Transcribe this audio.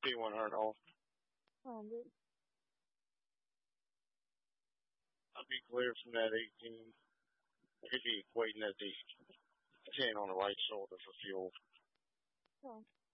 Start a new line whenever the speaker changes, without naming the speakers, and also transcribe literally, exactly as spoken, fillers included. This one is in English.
fifty-one hundred dollars.
Hundred.
I'll be clear from that eighteen. I could be equating that to ten on the right shoulder for fuel.
Oh.